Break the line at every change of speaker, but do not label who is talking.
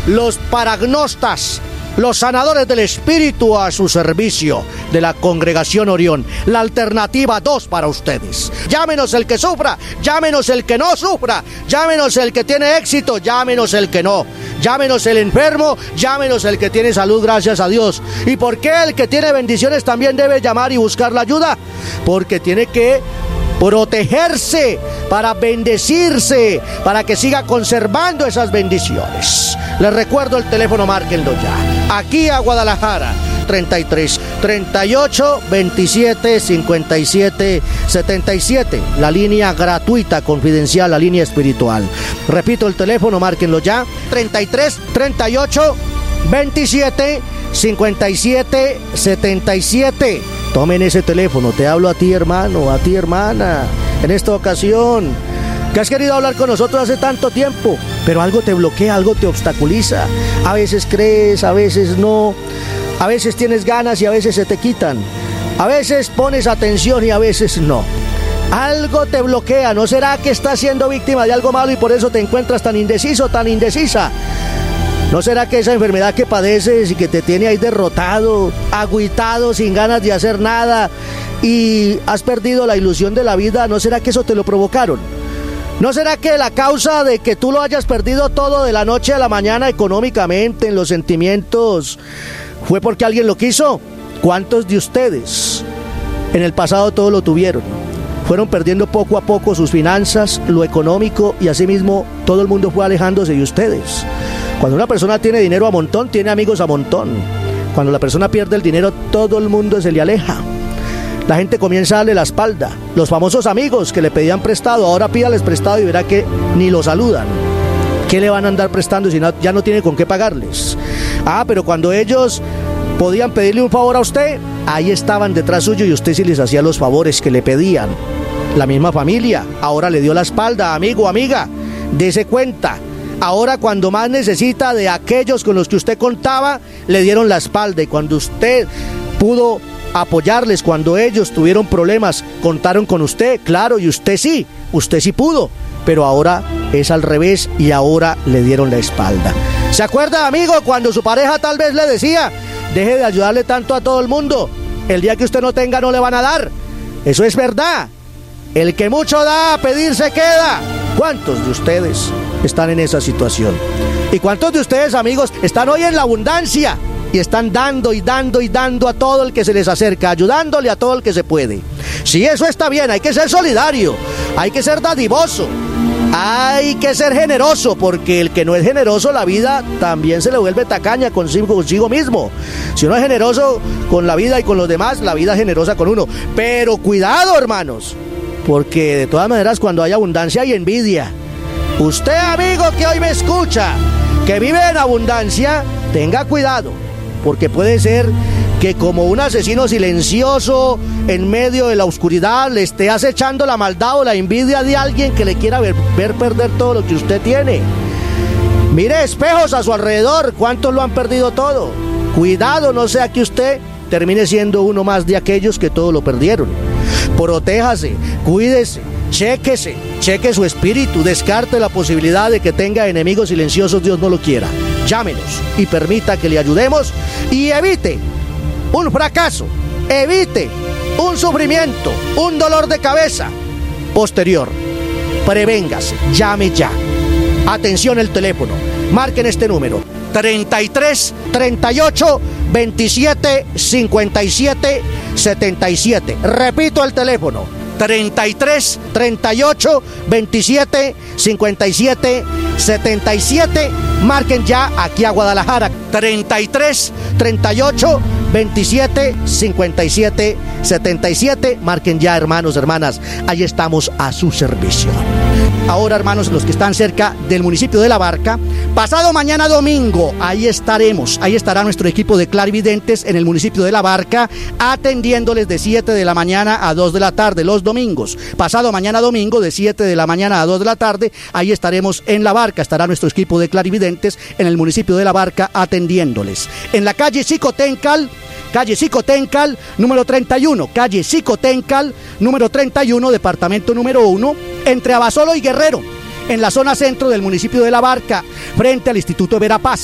los paragnostas, los sanadores del espíritu a su servicio de la Congregación Orión. La alternativa 2 para ustedes. Llámenos el que sufra, llámenos el que no sufra, llámenos el que tiene éxito, llámenos el que no, llámenos el enfermo, llámenos el que tiene salud, gracias a Dios. ¿Y por qué el que tiene bendiciones también debe llamar y buscar la ayuda? Porque tiene que protegerse, para bendecirse, para que siga conservando esas bendiciones. Les recuerdo el teléfono, márquenlo ya. Aquí a Guadalajara, 33 38 27 57 77. La línea gratuita, confidencial, la línea espiritual. Repito el teléfono, márquenlo ya. 33 38 27 57 77. Tomen ese teléfono, te hablo a ti, hermano, a ti, hermana, en esta ocasión, que has querido hablar con nosotros hace tanto tiempo, pero algo te bloquea, algo te obstaculiza. A veces crees, a veces no, a veces tienes ganas y a veces se te quitan, a veces pones atención y a veces no. Algo te bloquea. ¿No será que estás siendo víctima de algo malo y por eso te encuentras tan indeciso, tan indecisa? ¿No será que esa enfermedad que padeces y que te tiene ahí derrotado, agüitado, sin ganas de hacer nada y has perdido la ilusión de la vida, no será que eso te lo provocaron? ¿No será que la causa de que tú lo hayas perdido todo de la noche a la mañana económicamente, en los sentimientos, fue porque alguien lo quiso? ¿Cuántos de ustedes en el pasado todo lo tuvieron? Fueron perdiendo poco a poco sus finanzas, lo económico, y asimismo todo el mundo fue alejándose de ustedes. Cuando una persona tiene dinero a montón, tiene amigos a montón. Cuando la persona pierde el dinero, todo el mundo se le aleja. La gente comienza a darle la espalda. Los famosos amigos que le pedían prestado, ahora pídales prestado y verá que ni lo saludan. ¿Qué le van a andar prestando si ya no tiene con qué pagarles? Pero cuando ellos podían pedirle un favor a usted, ahí estaban detrás suyo y usted sí les hacía los favores que le pedían. La misma familia ahora le dio la espalda. Amigo, amiga, dése cuenta. Ahora cuando más necesita de aquellos con los que usted contaba, le dieron la espalda, y cuando usted pudo apoyarles, cuando ellos tuvieron problemas, contaron con usted, claro, y usted sí pudo, pero ahora es al revés y ahora le dieron la espalda. ¿Se acuerda, amigo, cuando su pareja tal vez le decía, deje de ayudarle tanto a todo el mundo, el día que usted no tenga no le van a dar? Eso es verdad. El que mucho da, a pedir se queda. ¿Cuántos de ustedes están en esa situación? ¿Y cuántos de ustedes, amigos, están hoy en la abundancia y están dando y dando y dando a todo el que se les acerca, ayudándole a todo el que se puede? Sí, eso está bien, hay que ser solidario, hay que ser dadivoso, hay que ser generoso, porque el que no es generoso, la vida también se le vuelve tacaña consigo mismo. Si uno es generoso con la vida y con los demás, la vida es generosa con uno. Pero cuidado, hermanos, porque de todas maneras cuando hay abundancia hay envidia. Usted, amigo, que hoy me escucha, que vive en abundancia, tenga cuidado, porque puede ser que como un asesino silencioso en medio de la oscuridad le esté acechando la maldad o la envidia de alguien que le quiera ver perder todo lo que usted tiene. Mire espejos a su alrededor, ¿cuántos lo han perdido todo? Cuidado, no sea que usted termine siendo uno más de aquellos que todo lo perdieron. Protéjase, cuídese, cheque su espíritu, descarte la posibilidad de que tenga enemigos silenciosos, Dios no lo quiera. Llámenos y permita que le ayudemos y evite un fracaso, evite un sufrimiento, un dolor de cabeza posterior. Prevéngase, llame ya. Atención, el teléfono, marquen este número: 33 38 27 57 77. Repito el teléfono: 33 38 27 57 77. Marquen ya aquí a Guadalajara: 33 38 27 57 77. Marquen ya, hermanos, hermanas, ahí estamos a su servicio. Ahora, hermanos, los que están cerca del municipio de La Barca, pasado mañana domingo, ahí estaremos, ahí estará nuestro equipo de clarividentes en el municipio de La Barca, atendiéndoles de 7 de la mañana a 2 de la tarde, los domingos. Pasado mañana domingo, de 7 de la mañana a 2 de la tarde, ahí estaremos en La Barca, estará nuestro equipo de clarividentes en el municipio de La Barca atendiéndoles. En la calle Xicoténcal, número 31, calle Xicoténcal, número 31, departamento número 1, entre Abasolo y Guerrero, en la zona centro del municipio de La Barca, frente al Instituto Verapaz.